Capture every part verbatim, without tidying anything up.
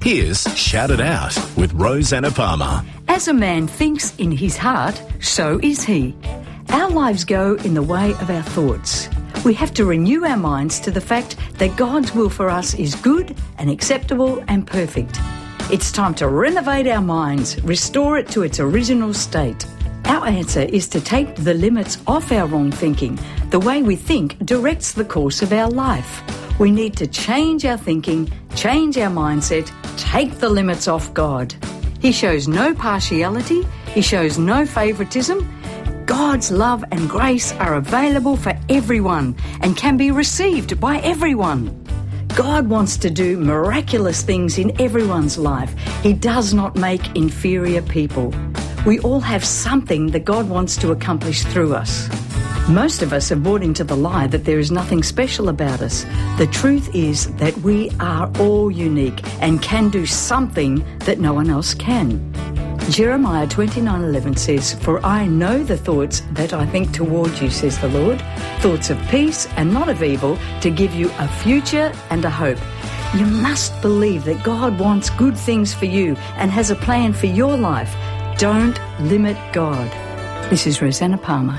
Here's Shout It Out with Rosanna Palmer. As a man thinks in his heart, so is he. Our lives go in the way of our thoughts. We have to renew our minds to the fact that God's will for us is good and acceptable and perfect. It's time to renovate our minds, restore it to its original state. Our answer is to take the limits off our wrong thinking. The way we think directs the course of our life. We need to change our thinking, change our mindset, take the limits off God. He shows no partiality, he shows no favouritism. God's love and grace are available for everyone and can be received by everyone. God wants to do miraculous things in everyone's life. He does not make inferior people. We all have something that God wants to accomplish through us. Most of us have bought into the lie that there is nothing special about us. The truth is that we are all unique and can do something that no one else can. Jeremiah twenty-nine eleven says, "For I know the thoughts that I think toward you, says the Lord, thoughts of peace and not of evil, to give you a future and a hope." You must believe that God wants good things for you and has a plan for your life. Don't limit God. This is Rosanna Palmer.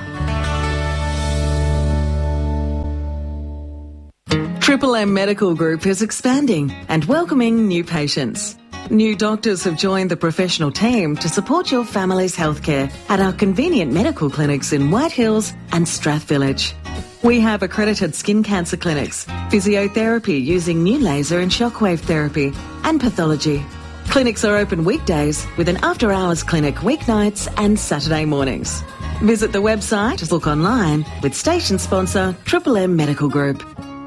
Triple M Medical Group is expanding and welcoming new patients. New doctors have joined the professional team to support your family's healthcare at our convenient medical clinics in White Hills and Strath Village. We have accredited skin cancer clinics, physiotherapy using new laser and shockwave therapy, and pathology. Clinics are open weekdays with an after-hours clinic weeknights and Saturday mornings. Visit the website, book online with station sponsor Triple M Medical Group.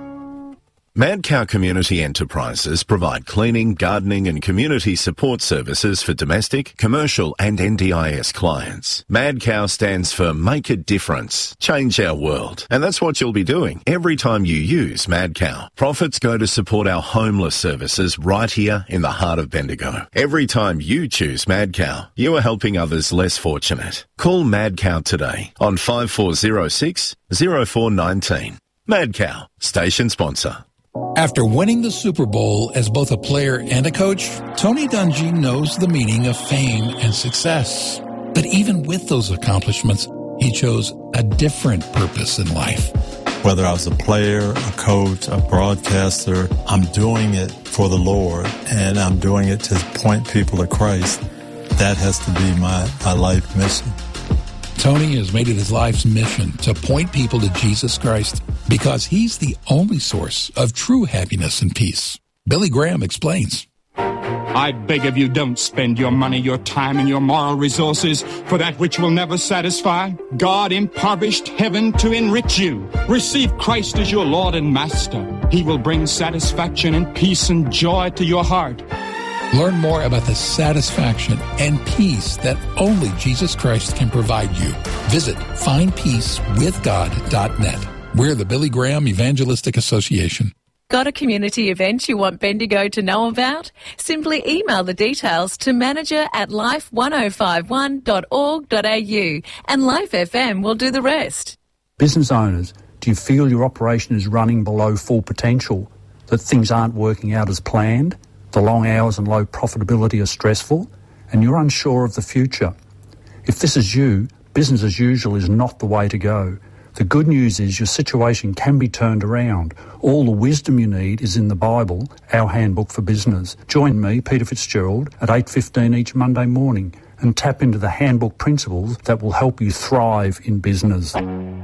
Mad Cow Community Enterprises provide cleaning, gardening and community support services for domestic, commercial and N D I S clients. Mad Cow stands for Make a Difference, Change Our World. And that's what you'll be doing every time you use Mad Cow. Profits go to support our homeless services right here in the heart of Bendigo. Every time you choose Mad Cow, you are helping others less fortunate. Call Mad Cow today on five four zero six, zero four one nine. Mad Cow, station sponsor. After winning the Super Bowl as both a player and a coach, Tony Dungy knows the meaning of fame and success. But even with those accomplishments, he chose a different purpose in life. Whether I was a player, a coach, a broadcaster, I'm doing it for the Lord, and I'm doing it to point people to Christ. That has to be my, my life mission. Tony has made it his life's mission to point people to Jesus Christ because he's the only source of true happiness and peace. Billy Graham explains. I beg of you, don't spend your money, your time, and your moral resources for that which will never satisfy. God impoverished heaven to enrich you. Receive Christ as your Lord and Master. He will bring satisfaction and peace and joy to your heart. Learn more about the satisfaction and peace that only Jesus Christ can provide you. Visit find peace with god dot net. We're the Billy Graham Evangelistic Association. Got a community event you want Bendigo to know about? Simply email the details to manager at life ten fifty-one dot org dot a u and Life F M will do the rest. Business owners, do you feel your operation is running below full potential, that things aren't working out as planned? The long hours and low profitability are stressful, and you're unsure of the future. If this is you, business as usual is not the way to go. The good news is your situation can be turned around. All the wisdom you need is in the Bible, our handbook for business. Join me, Peter Fitzgerald, at eight fifteen each Monday morning and tap into the handbook principles that will help you thrive in business.